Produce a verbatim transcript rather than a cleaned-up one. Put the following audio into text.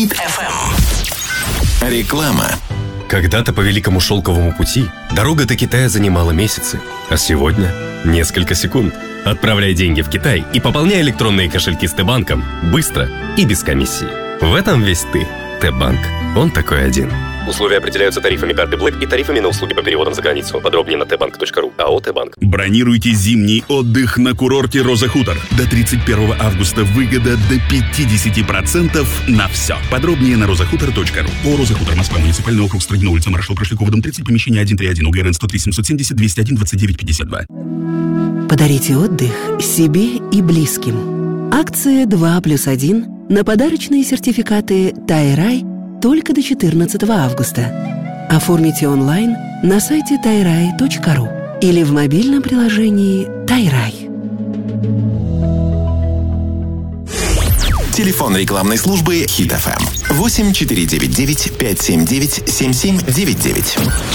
Хит эф эм. Реклама. Когда-то по Великому Шелковому пути дорога до Китая занимала месяцы, а сегодня – несколько секунд. Отправляй деньги в Китай и пополняй электронные кошельки с Т-банком быстро и без комиссии. В этом весь ты. Т-банк. Он такой один. Условия определяются тарифами карты Black и тарифами на услуги по переводам за границу. Подробнее на тэ банк точка ру. АО «Т-банк». Бронируйте зимний отдых на курорте «Роза Хутор». До тридцать первого августа выгода до пятьдесят процентов на все. Подробнее на роза хутор точка ру. О, «Роза Хутор», Москва, муниципальный округ, Строгино, улица Маршала Прошлякова, дом тридцать, помещение сто тридцать один, УГРН сто три семьсот семьдесят двести один двадцать девять пятьдесят два. Подарите отдых себе и близким. Акция два плюс один на подарочные сертификаты «Тайрай» только до четырнадцатого августа. Оформите онлайн на сайте тайрай точка ру или в мобильном приложении «Тайрай». Телефон рекламной службы Хит эф эм восемь четыре девять девять пять семь девять семь семь девять девять.